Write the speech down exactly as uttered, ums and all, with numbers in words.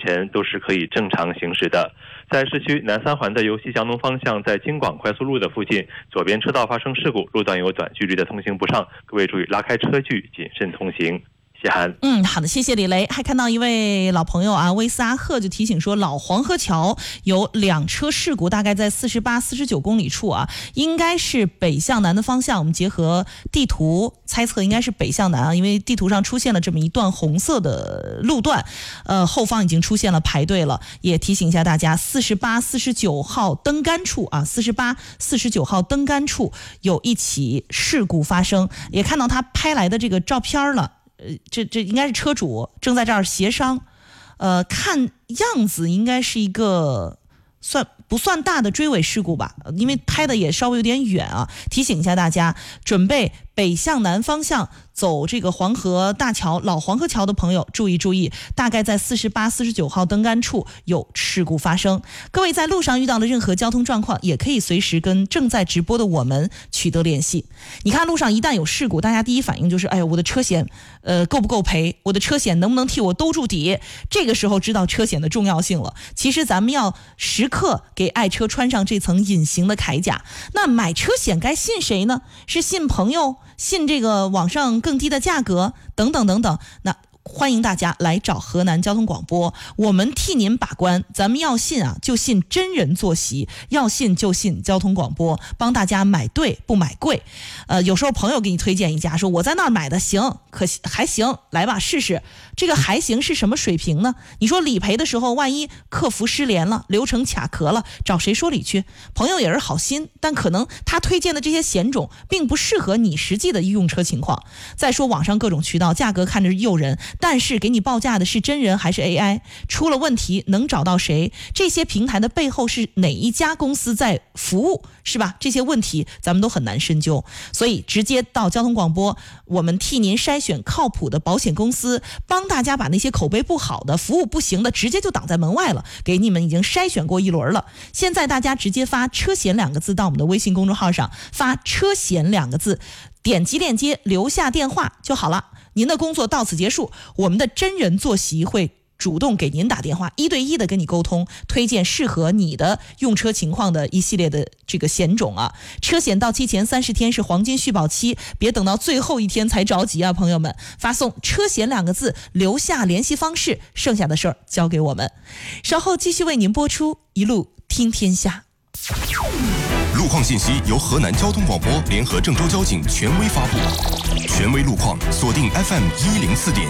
前都是可以正常行驶的。在市区南三环的由西向东方向，在京广快速路的附近，左边车道发生事故，路段有短距离的通行不畅，各位注意拉开车距，谨慎通行。谢涵。 嗯，好的，谢谢李雷。还看到一位老朋友啊，威斯阿赫就提醒说，老黄河桥有两车事故，大概在四十八、四十九公里处啊，应该是北向南的方向。我们结合地图猜测，应该是北向南啊，因为地图上出现了这么一段红色的路段，呃，后方已经出现了排队了。也提醒一下大家，四十八、四十九号登杆处啊，四十八、四十九号登杆处有一起事故发生，也看到他拍来的这个照片了。呃，这这应该是车主正在这儿协商，呃，看样子应该是一个算不算大的追尾事故吧？因为拍的也稍微有点远啊。提醒一下大家，准备北向南方向走这个黄河大桥、老黄河桥的朋友注意注意，大概在四十八、四十九号登杆处有事故发生。各位在路上遇到了任何交通状况，也可以随时跟正在直播的我们取得联系。你看路上一旦有事故，大家第一反应就是，哎呀，我的车险呃够不够赔？我的车险能不能替我兜住底？这个时候知道车险的重要性了。其实咱们要时刻给爱车穿上这层隐形的铠甲。那买车险该信谁呢？是信朋友？信这个网上更低的价格等等等等，那欢迎大家来找河南交通广播，我们替您把关。咱们要信啊，就信真人坐席；要信就信交通广播，帮大家买对不买贵。呃，有时候朋友给你推荐一家，说我在那儿买的行，可还行，来吧试试。这个还行是什么水平呢？你说理赔的时候，万一客服失联了，流程卡壳了，找谁说理去？朋友也是好心，但可能他推荐的这些险种并不适合你实际的用车情况。再说网上各种渠道价格看着诱人，但是给你报价的是真人还是 A I？ 出了问题能找到谁？这些平台的背后是哪一家公司在服务，是吧？这些问题咱们都很难深究，所以直接到交通广播，我们替您筛选靠谱的保险公司，帮大家把那些口碑不好的、服务不行的直接就挡在门外了，给你们已经筛选过一轮了。现在大家直接发车险两个字到我们的微信公众号上，发车险两个字，点击链接留下电话就好了。您的工作到此结束，我们的真人坐席会主动给您打电话，一对一的跟你沟通，推荐适合你的用车情况的一系列的这个险种啊。车险到期前三十天是黄金续保期，别等到最后一天才着急啊，朋友们！发送车险两个字，留下联系方式，剩下的事儿交给我们。稍后继续为您播出，一路听天下。 路况信息由河南交通广播联合郑州交警权威发布，权威路况锁定 F M 一零四点